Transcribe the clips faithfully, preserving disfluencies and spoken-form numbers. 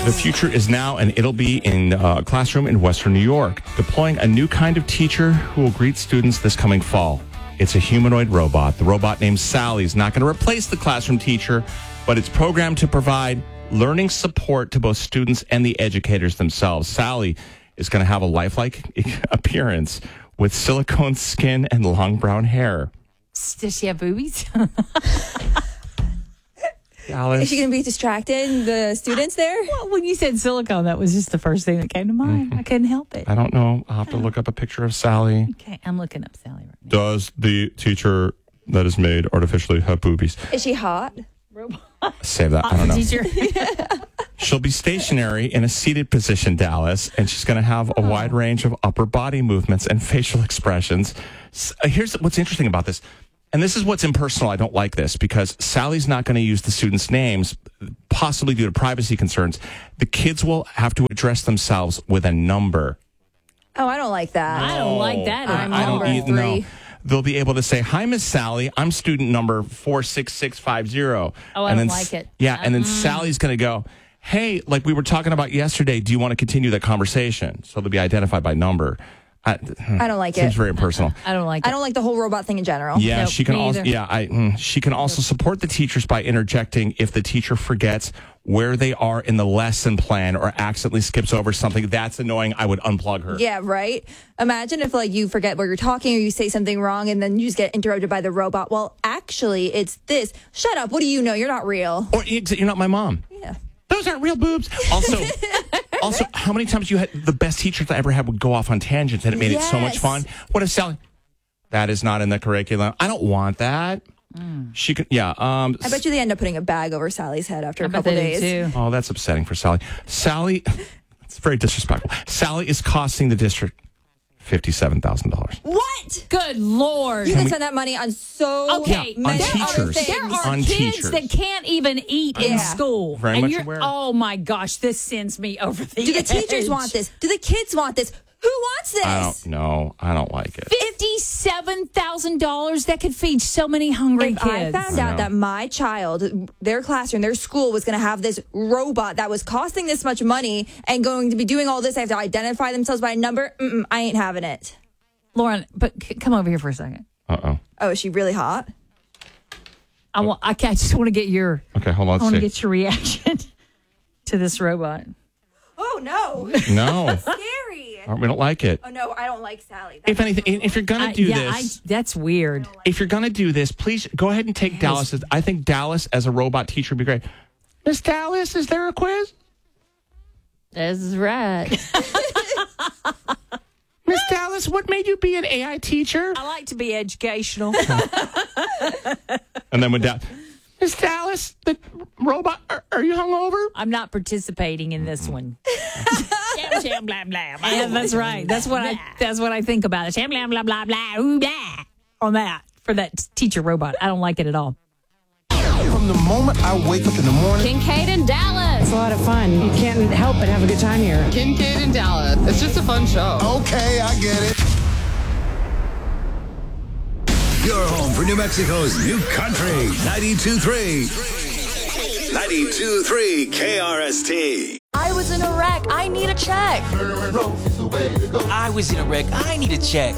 The future is now, and it'll be in uh, a classroom in Western New York, deploying a new kind of teacher who will greet students this coming fall. It's a humanoid robot. The robot named Sally is not going to replace the classroom teacher, but it's programmed to provide learning support to both students and the educators themselves. Sally is going to have a lifelike appearance with silicone skin and long brown hair. Does she have boobies? Dallas. Is she going to be distracting the students there? Well, when you said silicone, that was just the first thing that came to mind. Mm-hmm. I couldn't help it. I don't know. I'll have to look up a picture of Sally. Okay, I'm looking up Sally right now. Does the teacher that is made artificially have boobies? Is she hot? Robot. Save that. I don't know. Teacher. She'll be stationary in a seated position, Dallas, and she's going to have a oh. wide range of upper body movements and facial expressions. Here's what's interesting about this. And this is what's impersonal. I don't like this because Sally's not going to use the students' names, possibly due to privacy concerns. The kids will have to address themselves with a number. Oh, I don't like that. I don't like that. I, I'm I don't number either. three. No. They'll be able to say, "Hi, Miss Sally. I'm student number four six six five zero." Oh, I and don't then, like it. Yeah, and then Mm. Sally's going to go, "Hey, like we were talking about yesterday, do you want to continue that conversation?" So they'll be identified by number. I, I don't like seems it. Seems very impersonal. I don't like it. I don't like the whole robot thing in general. Yeah, Nope, she can me also. either. Yeah, I. Mm, she can also support the teachers by interjecting if the teacher forgets where they are in the lesson plan or accidentally skips over something. That's annoying. I would unplug her. Yeah, right? Imagine if like you forget where you're talking or you say something wrong and then you just get interrupted by the robot. Well, actually, it's this. Shut up. What do you know? You're not real. Or you're not my mom. Yeah. Those aren't real boobs. Also, also, how many times you had the best teachers I ever had would go off on tangents and it made Yes. it so much fun? What is Sally? That is not in the curriculum. I don't want that. Mm. She could, yeah. Um, I bet you they end up putting a bag over Sally's head after I a bet couple they days. do too. Oh, that's upsetting for Sally. Sally, it's very disrespectful. Sally is costing the district fifty-seven thousand dollars. What? Good Lord. You can spend that money on so Okay, on many teachers. other things. There are On kids teachers. that can't even eat in Yeah. school. Very and much you're, aware. Oh my gosh, this sends me over the Do the edge. teachers want this? Do the kids want this? Who wants this? I don't know. I don't like it. fifty-seven thousand dollars that could feed so many hungry If kids. I found I out know. that my child, their classroom, their school was going to have this robot that was costing this much money and going to be doing all this, I have to identify themselves by a number. Mm-mm, I ain't having it. Lauren, but c- come over here for a second. Uh-oh. Oh, is she really hot? I want. I, ca- I just want to get your. Okay, hold on. I want to Let's get your reaction to this robot. Oh, no. see. No. Scary. We don't like it. Oh, no, I don't like Sally. If anything, if you're going I- to do yeah, this. I, that's weird. If you're going to do this, please go ahead and take Yes. Dallas. as- I think Dallas as a robot teacher would be great. Miss Dallas, is there a quiz? That's right. Miss Dallas, what made you be an A I teacher? I like to be educational. And then when Dallas, Miss Dallas, the robot, are, are you hungover? I'm not participating in this one. Sham, sham, blah, blah. Yeah, that's right. That's what I. That's what I think about it. Sham, blah, blah, blah, blah, ooh, blah. On that for that teacher robot, I don't like it at all. From the moment I wake up in the morning. Kincaid and Dallas. It's a lot of fun. You can't help but have a good time here. Kincaid and Dallas. It's just a fun show. Okay, I get it. Your home for New Mexico's new country. ninety-two point three. ninety-two point three K R S T. I was in a wreck. I need a check. I was in a wreck. I need a check.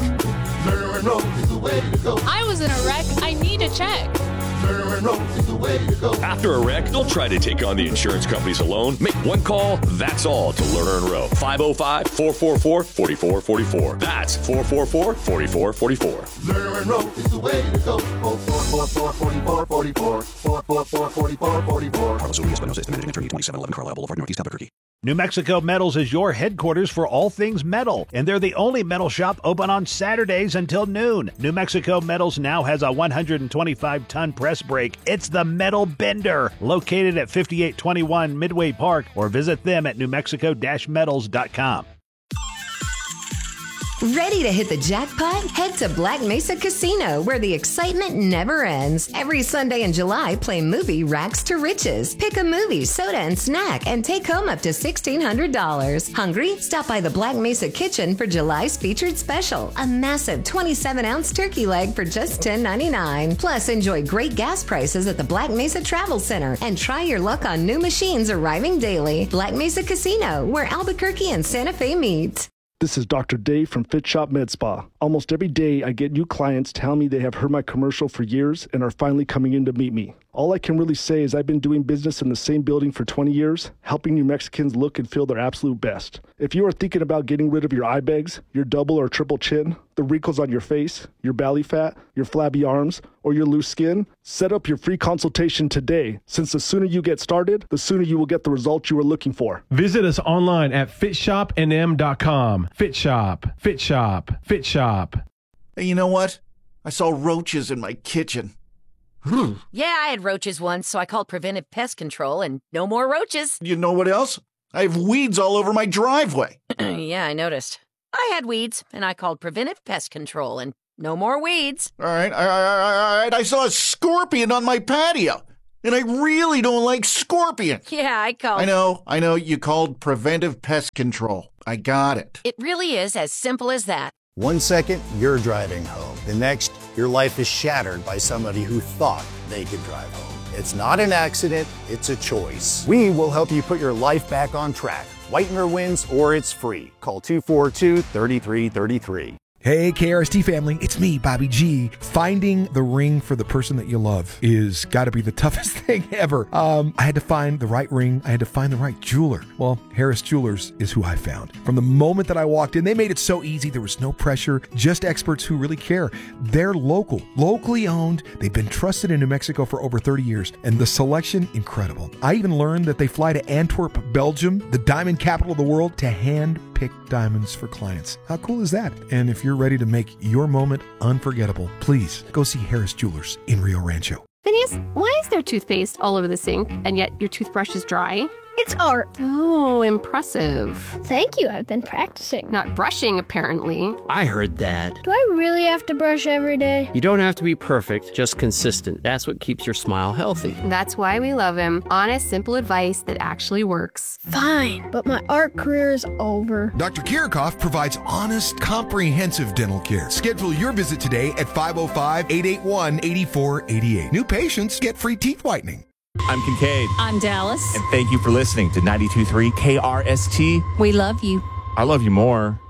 I was in a wreck. I need a check. After a wreck, don't try to take on the insurance companies alone. Make one call, that's all, to Lerner and Rowe. five oh five, four four four, four four four four. That's four four four, four four four four. Lerner and Rowe is the way to go. four four four, four four four four. four four four, four four four four. Carlos Urias Espinosa is the managing attorney, twenty-seven eleven Carlisle Boulevard, Northeast Albuquerque. New Mexico Metals is your headquarters for all things metal, and they're the only metal shop open on Saturdays until noon. New Mexico Metals now has a one hundred twenty-five ton press brake. It's the Metal Bender, located at fifty-eight twenty-one Midway Park, or visit them at new mexico dash metals dot com. Ready to hit the jackpot? Head to Black Mesa Casino, where the excitement never ends. Every Sunday in July, play movie Rags to Riches. Pick a movie, soda, and snack, and take home up to sixteen hundred dollars. Hungry? Stop by the Black Mesa Kitchen for July's featured special. A massive twenty-seven ounce turkey leg for just ten ninety-nine. Plus, enjoy great gas prices at the Black Mesa Travel Center and try your luck on new machines arriving daily. Black Mesa Casino, where Albuquerque and Santa Fe meet. This is Doctor Dave from Fit Shop Med Spa. Almost every day, I get new clients tell me they have heard my commercial for years and are finally coming in to meet me. All I can really say is I've been doing business in the same building for twenty years, helping New Mexicans look and feel their absolute best. If you are thinking about getting rid of your eye bags, your double or triple chin, the wrinkles on your face, your belly fat, your flabby arms, or your loose skin, set up your free consultation today, since the sooner you get started, the sooner you will get the results you are looking for. Visit us online at fit shop n m dot com. Fit Shop, Fit Shop, Fit Shop. Hey, you know what? I saw roaches in my kitchen. Yeah, I had roaches once, so I called Preventive Pest Control, and no more roaches. You know what else? I have weeds all over my driveway. Yeah, I noticed. I had weeds, and I called Preventive Pest Control, and no more weeds. All right, all right, all right. I saw a scorpion on my patio, and I really don't like scorpions. Yeah, I called... I know, I know you called Preventive Pest Control. I got it. It really is as simple as that. One second, you're driving home. The next, your life is shattered by somebody who thought they could drive home. It's not an accident, it's a choice. We will help you put your life back on track. Whitener wins or it's free. Call two four two, three three three three. Hey, K R S T family, it's me, Bobby G. Finding the ring for the person that you love is got to be the toughest thing ever. Um, I had to find the right ring. I had to find the right jeweler. Well, Harris Jewelers is who I found. From the moment that I walked in, they made it so easy. There was no pressure, just experts who really care. They're local, locally owned. They've been trusted in New Mexico for over thirty years, and the selection, incredible. I even learned that they fly to Antwerp, Belgium, the diamond capital of the world, to hand pick diamonds for clients. How cool is that? And if you're ready to make your moment unforgettable, please go see Harris Jewelers in Rio Rancho. Phineas, why is there toothpaste all over the sink and yet your toothbrush is dry? It's art. Oh, impressive. Thank you. I've been practicing. Not brushing, apparently. I heard that. Do I really have to brush every day? You don't have to be perfect, just consistent. That's what keeps your smile healthy. That's why we love him. Honest, simple advice that actually works. Fine, but my art career is over. Doctor Kirikoff provides honest, comprehensive dental care. Schedule your visit today at five oh five, eight eight one, eight four eight eight. New patients get free teeth whitening. I'm Kincaid. I'm Dallas. And thank you for listening to ninety-two point three K R S T. We love you. I love you more.